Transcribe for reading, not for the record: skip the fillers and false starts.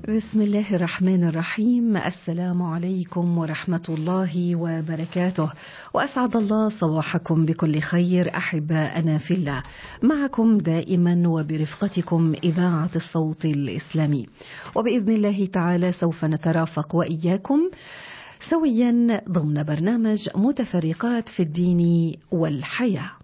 بسم الله الرحمن الرحيم. السلام عليكم ورحمة الله وبركاته، وأسعد الله صباحكم بكل خير أحباءنا في الله. معكم دائما وبرفقتكم إذاعة الصوت الإسلامي، وبإذن الله تعالى سوف نترافق وإياكم سويا ضمن برنامج متفرقات في الدين والحياة.